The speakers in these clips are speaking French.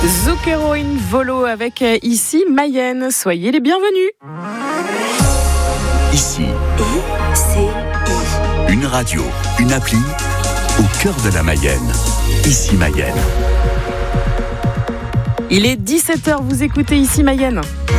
Zucchero in Volo avec ici Mayenne. Soyez les bienvenus. Ici, une radio, une appli au cœur de la Mayenne. Ici Mayenne. Il est 17h, vous écoutez ici Mayenne.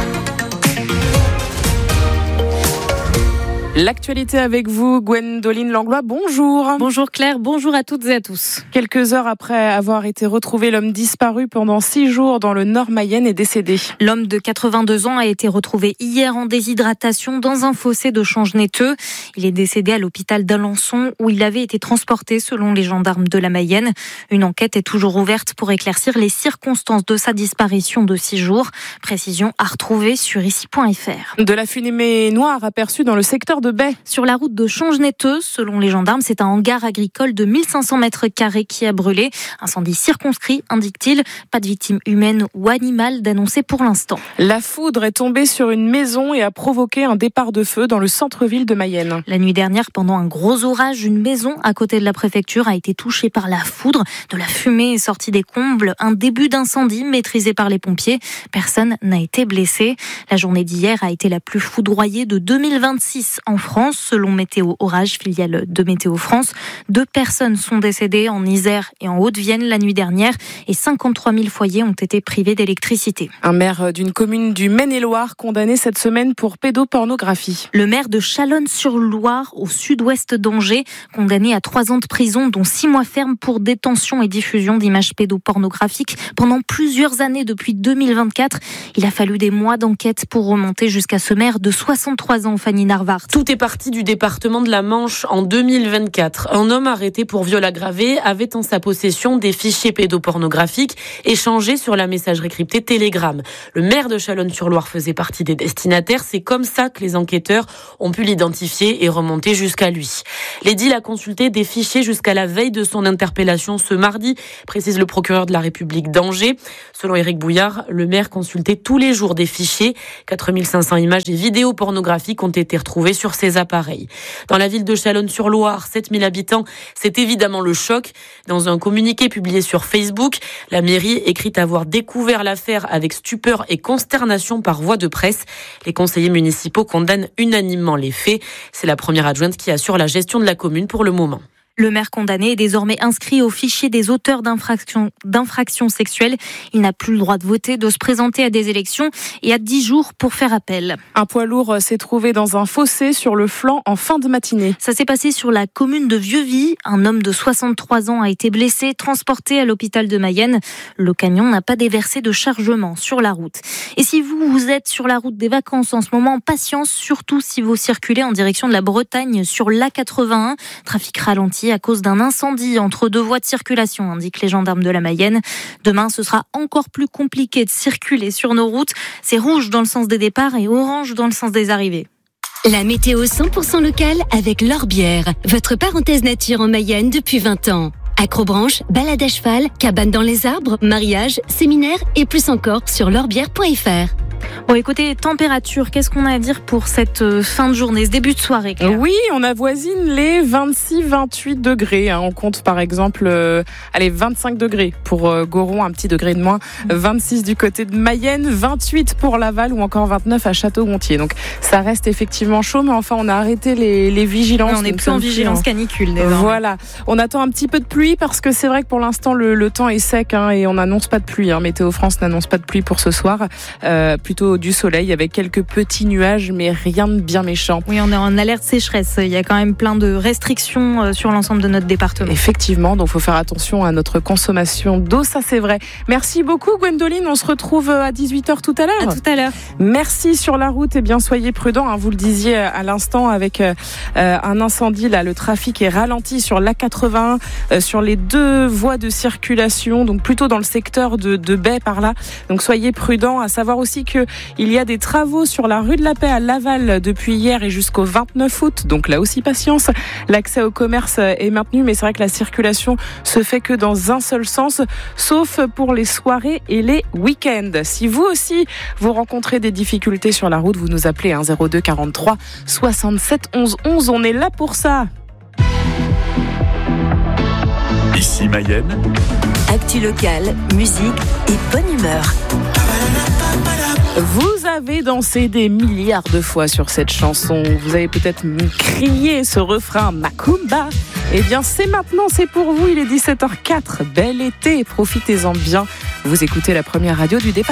L'actualité avec vous, Gwendoline Langlois, bonjour. Bonjour Claire, bonjour à toutes et à tous. Quelques heures après avoir été retrouvé, l'homme disparu pendant 6 jours dans le Nord Mayenne est décédé. L'homme de 82 ans a été retrouvé hier en déshydratation dans un fossé de Change-Netteux. Il est décédé à l'hôpital d'Alençon où il avait été transporté selon les gendarmes de la Mayenne. Une enquête est toujours ouverte pour éclaircir les circonstances de sa disparition de 6 jours. Précision à retrouver sur ici.fr. De la fumée noire aperçue dans le secteur de Baie. Sur la route de Change-Netteux, selon les gendarmes, c'est un hangar agricole de 1500 mètres carrés qui a brûlé. Incendie circonscrit, indique-t-il. Pas de victimes humaines ou animales d'annoncer pour l'instant. La foudre est tombée sur une maison et a provoqué un départ de feu dans le centre-ville de Mayenne. La nuit dernière, pendant un gros orage, une maison à côté de la préfecture a été touchée par la foudre. De la fumée est sortie des combles. Un début d'incendie maîtrisé par les pompiers. Personne n'a été blessé. La journée d'hier a été la plus foudroyée de 2026 en France, selon Météo Orage, filiale de Météo France. 2 personnes sont décédées en Isère et en Haute-Vienne la nuit dernière et 53 000 foyers ont été privés d'électricité. Un maire d'une commune du Maine-et-Loire condamné cette semaine pour pédopornographie. Le maire de Chalonnes-sur-Loire, au sud-ouest d'Angers, condamné à 3 ans de prison, dont 6 mois ferme pour détention et diffusion d'images pédopornographiques pendant plusieurs années depuis 2024. Il a fallu des mois d'enquête pour remonter jusqu'à ce maire de 63 ans, Fanny Narvart. Tout est parti du département de la Manche en 2024. Un homme arrêté pour viol aggravé avait en sa possession des fichiers pédopornographiques échangés sur la messagerie cryptée Telegram. Le maire de Chalonnes-sur-Loire faisait partie des destinataires. C'est comme ça que les enquêteurs ont pu l'identifier et remonter jusqu'à lui. L'édile a consulté des fichiers jusqu'à la veille de son interpellation ce mardi, précise le procureur de la République d'Angers. Selon Éric Bouillard, le maire consultait tous les jours des fichiers. 4500 images et vidéos pornographiques ont été retrouvées sur ces appareils. Dans la ville de Chalonnes-sur-Loire, 7000 habitants, c'est évidemment le choc. Dans un communiqué publié sur Facebook, la mairie écrit avoir découvert l'affaire avec stupeur et consternation par voie de presse. Les conseillers municipaux condamnent unanimement les faits. C'est la première adjointe qui assure la gestion de la commune pour le moment. Le maire condamné est désormais inscrit au fichier des auteurs d'infractions sexuelles. Il n'a plus le droit de voter, de se présenter à des élections et a 10 jours pour faire appel. Un poids lourd s'est trouvé dans un fossé sur le flanc en fin de matinée. Ça s'est passé sur la commune de Vieux-Vie. Un homme de 63 ans a été blessé, transporté à l'hôpital de Mayenne. Le camion n'a pas déversé de chargement sur la route. Et si vous êtes sur la route des vacances en ce moment, patience, surtout si vous circulez en direction de la Bretagne sur l'A81. Trafic ralenti à cause d'un incendie entre 2 voies de circulation, indiquent les gendarmes de la Mayenne. Demain, ce sera encore plus compliqué de circuler sur nos routes. C'est rouge dans le sens des départs et orange dans le sens des arrivées. La météo 100% locale avec L'Orbière, votre parenthèse nature en Mayenne depuis 20 ans. Acrobranche, balade à cheval, cabane dans les arbres, mariage, séminaire et plus encore sur l'orbière.fr. Bon, écoutez, température, qu'est-ce qu'on a à dire pour cette fin de journée, ce début de soirée, Claire ? Oui, on avoisine les 26-28 degrés. On compte par exemple 25 degrés pour Goron, un petit degré de moins. 26 du côté de Mayenne, 28 pour Laval ou encore 29 à Château-Gontier. Donc ça reste effectivement chaud, mais enfin on a arrêté les vigilances. Ouais, on n'est plus en vigilance canicule. Voilà, on attend un petit peu de pluie parce que c'est vrai que pour l'instant le temps est sec et on n'annonce pas de pluie. Météo France n'annonce pas de pluie pour ce soir. Plutôt du soleil avec quelques petits nuages, mais rien de bien méchant. Oui, on est en alerte sécheresse. Il y a quand même plein de restrictions sur l'ensemble de notre département. Effectivement, donc il faut faire attention à notre consommation d'eau, ça c'est vrai. Merci beaucoup Gwendoline, on se retrouve à 18h tout à l'heure. À tout à l'heure. Merci. Sur la route, bien soyez prudents, vous le disiez à l'instant avec un incendie, là le trafic est ralenti sur l'A81, sur les 2 voies de circulation, donc plutôt dans le secteur de Baie par là. Donc soyez prudents, à savoir aussi que il y a des travaux sur la rue de la Paix à Laval depuis hier et jusqu'au 29 août. Donc là aussi, patience. L'accès au commerce est maintenu, mais c'est vrai que la circulation se fait que dans un seul sens, sauf pour les soirées et les week-ends. Si vous aussi, vous rencontrez des difficultés sur la route, vous nous appelez 02 43 67 11 11. On est là pour ça. Ici Mayenne. Actu locale, musique et bonne humeur. Vous avez dansé des milliards de fois sur cette chanson. Vous avez peut-être crié ce refrain Macumba. Eh bien, c'est maintenant, c'est pour vous. Il est 17h04. Bel été, profitez-en bien. Vous écoutez la première radio du département.